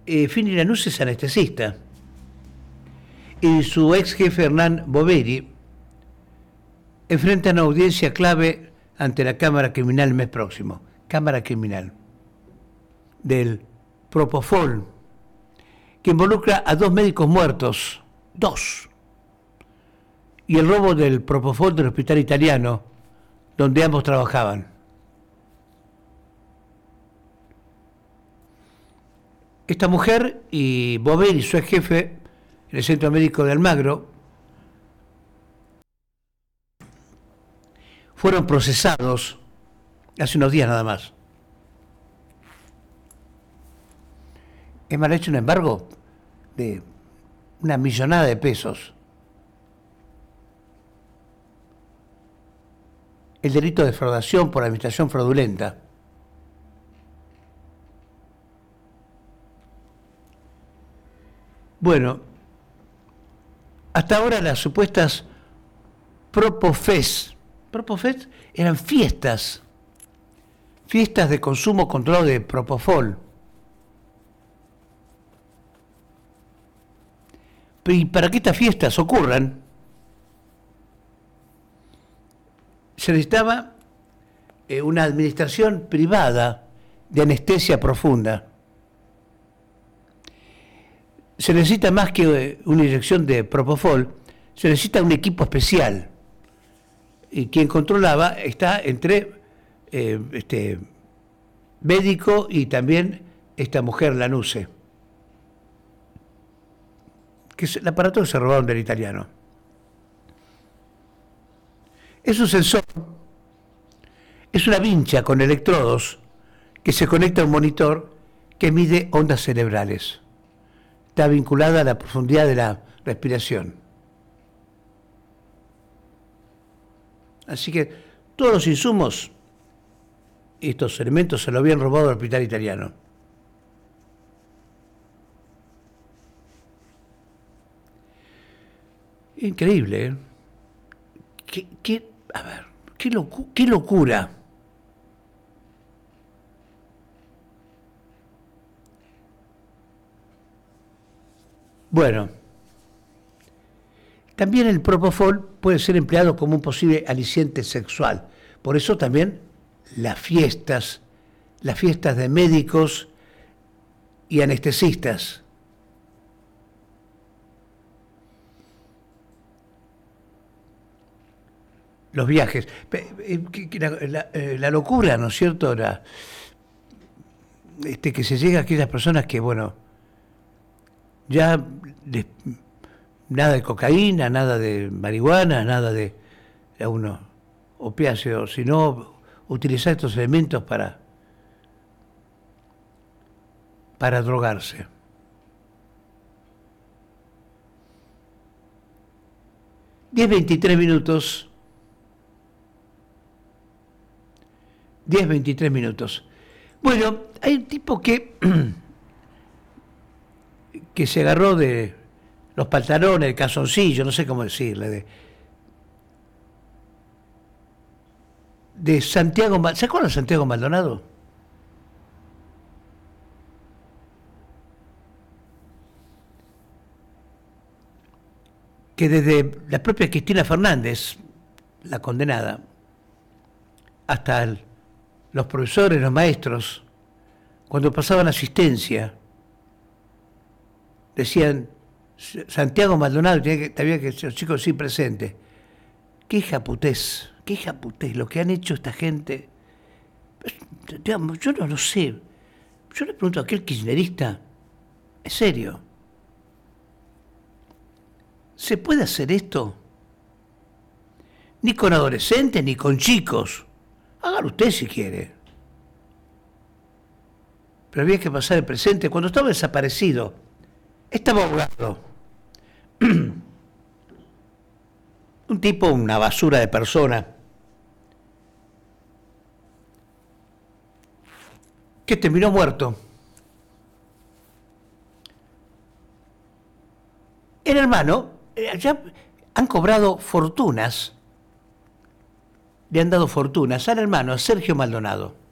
Fini Lanús es anestesista. Y su ex jefe Hernán Boveri enfrenta una audiencia clave ante la Cámara Criminal el mes próximo. Cámara Criminal del Propofol, que involucra a 2 médicos muertos, 2, y el robo del Propofol del hospital italiano, donde ambos trabajaban. Esta mujer y Boveri, su ex jefe en el Centro Médico de Almagro, fueron procesados hace unos días nada más. Es más, hecho un embargo de una millonada de pesos. El delito de defraudación por administración fraudulenta. Bueno, hasta ahora las supuestas Propofest eran fiestas de consumo controlado de Propofol. Y para que estas fiestas ocurran, se necesitaba una administración privada de anestesia profunda. Se necesita más que una inyección de Propofol, se necesita un equipo especial. Y quien controlaba está entre médico y también esta mujer Lanuse, que es el aparato que se robaron del italiano. Es un sensor, es una vincha con electrodos que se conecta a un monitor que mide ondas cerebrales. Está vinculada a la profundidad de la respiración. Así que todos los insumos, estos elementos se lo habían robado al hospital italiano. Increíble, ¿eh? Qué locura. Bueno, también el Propofol puede ser empleado como un posible aliciente sexual. Por eso también las fiestas de médicos y anestesistas. Los viajes. La locura, ¿no es cierto? Que se llega a aquellas personas que, bueno, ya nada de cocaína, nada de marihuana, nada de opiáceos, sino utilizar estos elementos para drogarse. Diez 23 minutos. Bueno, hay un tipo que se agarró de los pantalones, el calzoncillo, no sé cómo decirle, de Santiago. ¿Se acuerdan de Santiago Maldonado? Que desde la propia Cristina Fernández, la condenada, hasta los profesores, los maestros, cuando pasaban asistencia, decían: Santiago Maldonado, había que ser chicos sí presentes. Qué japutés lo que han hecho esta gente. Digamos, yo no lo sé. Yo le pregunto a aquel kirchnerista, ¿en serio? ¿Se puede hacer esto? Ni con adolescentes, ni con chicos. Hágalo usted si quiere. Pero había que pasar el presente. Cuando estaba desaparecido, estaba ahogado. Un tipo, una basura de persona, que terminó muerto. El hermano, ya han cobrado fortunas, le han dado fortunas al hermano, a Sergio Maldonado.